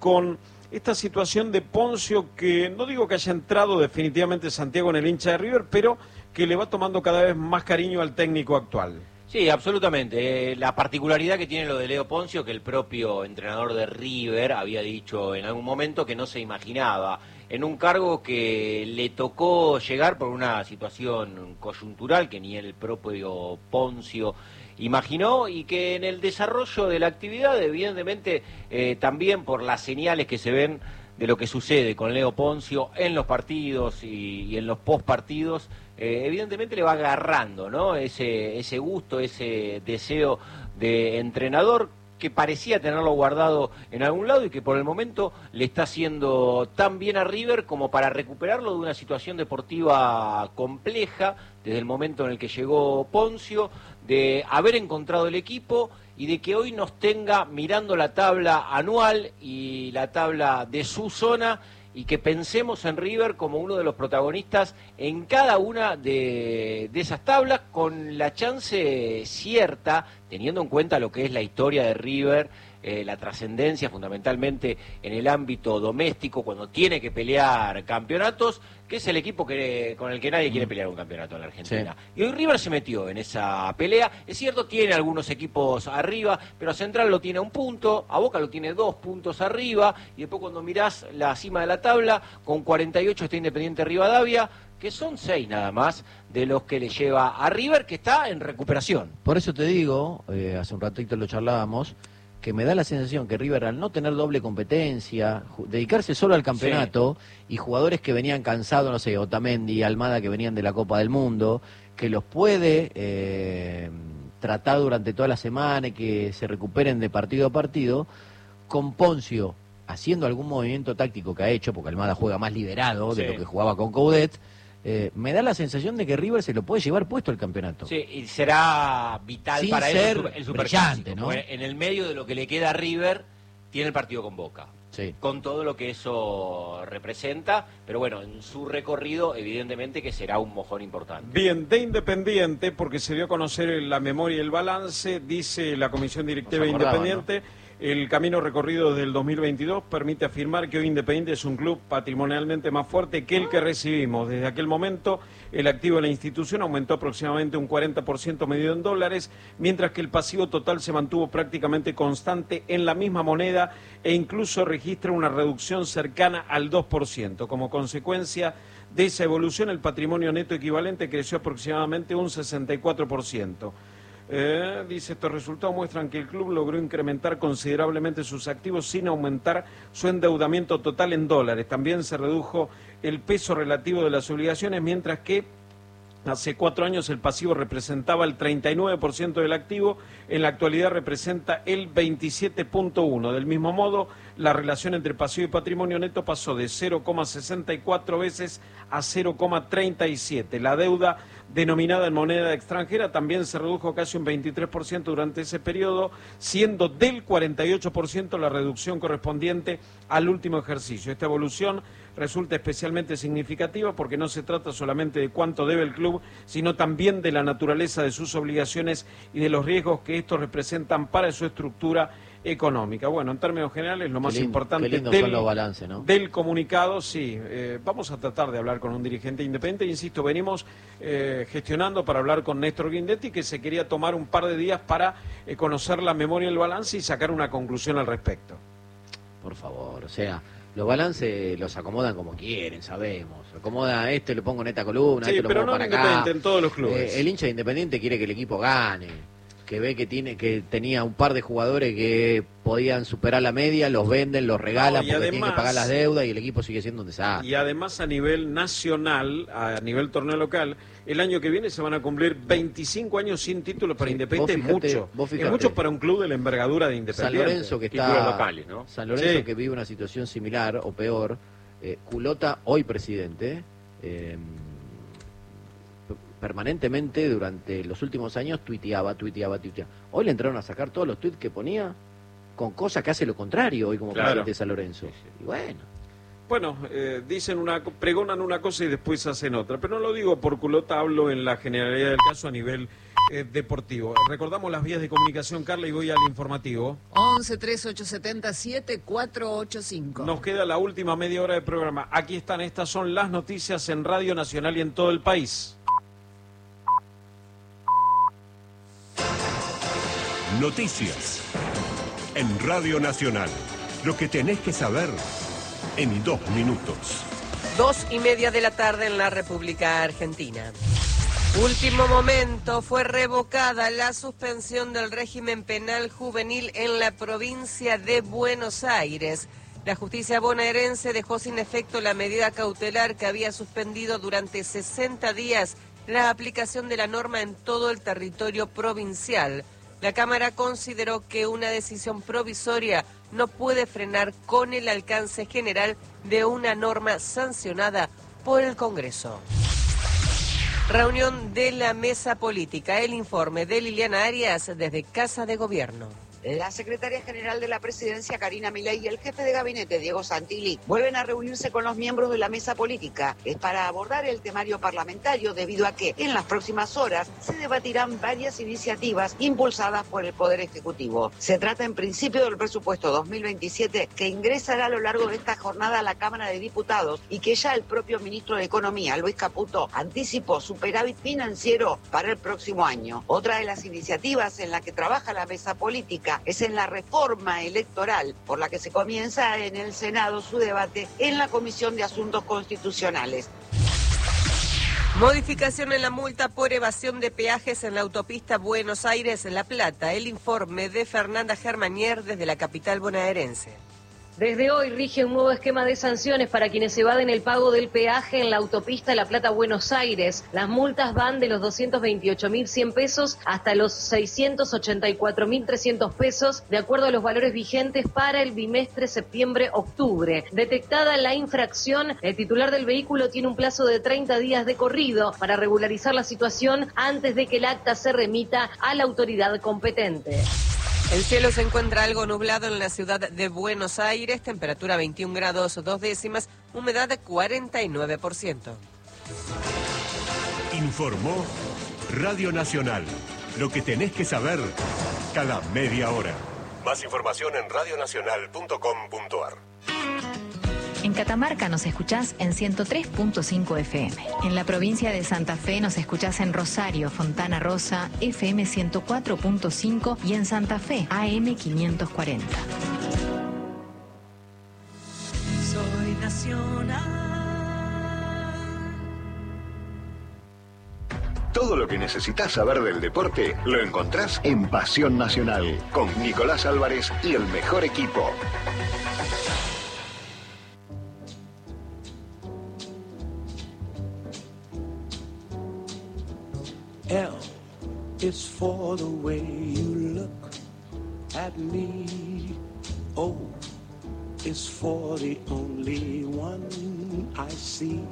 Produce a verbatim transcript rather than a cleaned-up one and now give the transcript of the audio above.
con esta situación de Ponzio, que no digo que haya entrado definitivamente Santiago en el hincha de River, pero que le va tomando cada vez más cariño al técnico actual. Sí, absolutamente. Eh, la particularidad que tiene lo de Leo Ponzio, que el propio entrenador de River había dicho en algún momento que no se imaginaba, en un cargo que le tocó llegar por una situación coyuntural que ni el propio Ponzio imaginó, y que en el desarrollo de la actividad, evidentemente, eh, también por las señales que se ven de lo que sucede con Leo Ponzio en los partidos y, y en los postpartidos, eh, evidentemente le va agarrando, ¿no? Ese, ese gusto, ese deseo de entrenador que parecía tenerlo guardado en algún lado y que por el momento le está haciendo tan bien a River como para recuperarlo de una situación deportiva compleja desde el momento en el que llegó Ponzio, de haber encontrado el equipo y de que hoy nos tenga mirando la tabla anual y la tabla de su zona, y que pensemos en River como uno de los protagonistas en cada una de, de esas tablas, con la chance cierta, teniendo en cuenta lo que es la historia de River, eh, la trascendencia fundamentalmente en el ámbito doméstico, cuando tiene que pelear campeonatos, que es el equipo que, con el que nadie quiere pelear un campeonato en la Argentina. Sí. Y hoy River se metió en esa pelea. Es cierto, tiene algunos equipos arriba, pero a Central lo tiene a un punto, a Boca lo tiene dos puntos arriba, y después cuando mirás la cima de la tabla, con cuarenta y ocho está Independiente Rivadavia, que son seis nada más de los que le lleva a River, que está en recuperación. Por eso te digo, eh, hace un ratito lo charlábamos, que me da la sensación que River, al no tener doble competencia, dedicarse solo al campeonato, sí, y jugadores que venían cansados, no sé, Otamendi, Almada, que venían de la Copa del Mundo, que los puede eh, tratar durante toda la semana y que se recuperen de partido a partido, con Ponzio haciendo algún movimiento táctico que ha hecho, porque Almada juega más liberado, sí, de lo que jugaba con Coudet. Eh, me da la sensación de que River se lo puede llevar puesto el campeonato. Sí, y será vital sin para ser él el superclásico, ¿no? En el medio de lo que le queda a River, tiene el partido con Boca. Sí. Con todo lo que eso representa, pero bueno, en su recorrido evidentemente que será un mojón importante. Bien, de Independiente, porque se dio a conocer la memoria y el balance, dice la Comisión Directiva de Independiente, ¿no? El camino recorrido desde el dos mil veintidós permite afirmar que hoy Independiente es un club patrimonialmente más fuerte que el que recibimos. Desde aquel momento, el activo de la institución aumentó aproximadamente un cuarenta por ciento medido en dólares, mientras que el pasivo total se mantuvo prácticamente constante en la misma moneda e incluso registra una reducción cercana al dos por ciento. Como consecuencia de esa evolución, el patrimonio neto equivalente creció aproximadamente un sesenta y cuatro por ciento. Eh, dice, estos resultados muestran que el club logró incrementar considerablemente sus activos sin aumentar su endeudamiento total en dólares. También se redujo el peso relativo de las obligaciones, mientras que hace cuatro años el pasivo representaba el treinta y nueve por ciento del activo, en la actualidad representa el veintisiete punto uno por ciento. Del mismo modo, la relación entre pasivo y patrimonio neto pasó de cero coma sesenta y cuatro veces a cero coma treinta y siete. La deuda denominada en moneda extranjera también se redujo casi un veintitrés por ciento durante ese periodo, siendo del cuarenta y ocho por ciento la reducción correspondiente al último ejercicio. Esta evolución resulta especialmente significativa porque no se trata solamente de cuánto debe el club, sino también de la naturaleza de sus obligaciones y de los riesgos que estos representan para su estructura económica. Bueno, en términos generales, lo más lindo, importante del, son los balances, ¿no? del comunicado, sí. Eh, vamos a tratar de hablar con un dirigente independiente. Insisto, venimos eh, gestionando para hablar con Néstor Guindetti, que se quería tomar un par de días para eh, conocer la memoria y el balance y sacar una conclusión al respecto. Por favor, o sea, los balances los acomodan como quieren, sabemos. Acomoda este, lo pongo en esta columna, sí, este lo pero pongo no para Independiente, acá. En todos los clubes. Eh, el hincha de Independiente quiere que el equipo gane, que ve que tiene que tenía un par de jugadores que podían superar la media, los venden, los regalan, no, porque además tienen que pagar las deudas y el equipo sigue siendo un desastre. Y además a nivel nacional, a nivel torneo local, el año que viene se van a cumplir veinticinco años sin título para sí, Independiente, fíjate, es mucho. Fíjate, es mucho para un club de la envergadura de Independiente. San Lorenzo que está, locales, ¿no? San Lorenzo sí. que vive una situación similar o peor, eh, Culota, hoy presidente, eh, permanentemente durante los últimos años tuiteaba, tuiteaba, tuiteaba. Hoy le entraron a sacar todos los tuits que ponía con cosas que hace lo contrario hoy como claro. presidente de San Lorenzo. Y bueno. Bueno, eh, dicen una, pregonan una cosa y después hacen otra. Pero no lo digo por Culota, hablo en la generalidad del caso a nivel eh, deportivo. Recordamos las vías de comunicación, Carla, y voy al informativo. once, treinta y ocho setenta, setenta y cuatro ochenta y cinco. Nos queda la última media hora de programa. Aquí están, estas son las noticias en Radio Nacional y en todo el país. Noticias en Radio Nacional. Lo que tenés que saber en dos minutos. Dos y media de la tarde en la República Argentina. Último momento, fue revocada la suspensión del régimen penal juvenil en la provincia de Buenos Aires. La justicia bonaerense dejó sin efecto la medida cautelar que había suspendido durante sesenta días la aplicación de la norma en todo el territorio provincial. La Cámara consideró que una decisión provisoria no puede frenar con el alcance general de una norma sancionada por el Congreso. Reunión de la mesa política. El informe de Liliana Arias desde Casa de Gobierno. La secretaria general de la presidencia, Karina Milei, y el jefe de gabinete, Diego Santilli, vuelven a reunirse con los miembros de la mesa política. Es para abordar el temario parlamentario, debido a que en las próximas horas se debatirán varias iniciativas impulsadas por el Poder Ejecutivo. Se trata en principio del presupuesto dos mil veintisiete, que ingresará a lo largo de esta jornada a la Cámara de Diputados y que ya el propio ministro de Economía, Luis Caputo, anticipó superávit financiero para el próximo año. Otra de las iniciativas en la que trabaja la mesa política es en la reforma electoral, por la que se comienza en el Senado su debate en la Comisión de Asuntos Constitucionales. Modificación en la multa por evasión de peajes en la autopista Buenos Aires-La Plata. El informe de Fernanda Germanier desde la capital bonaerense. Desde hoy rige un nuevo esquema de sanciones para quienes evaden el pago del peaje en la autopista La Plata-Buenos Aires. Las multas van de los doscientos veintiocho mil cien pesos hasta los seiscientos ochenta y cuatro mil trescientos pesos, de acuerdo a los valores vigentes para el bimestre septiembre-octubre. Detectada la infracción, el titular del vehículo tiene un plazo de treinta días de corrido para regularizar la situación antes de que el acta se remita a la autoridad competente. El cielo se encuentra algo nublado en la ciudad de Buenos Aires, temperatura veintiún grados dos décimas, humedad de cuarenta y nueve por ciento. Informó Radio Nacional. Lo que tenés que saber cada media hora. Más información en radio nacional punto com punto a r. En Catamarca nos escuchás en ciento tres punto cinco F M. En la provincia de Santa Fe nos escuchás en Rosario, Fontana Rosa, F M ciento cuatro punto cinco y en Santa Fe, A M quinientos cuarenta. Soy nacional. Todo lo que necesitas saber del deporte lo encontrás en Pasión Nacional, con Nicolás Álvarez y el mejor equipo. L is for the way you look at me. O is for the only one I see.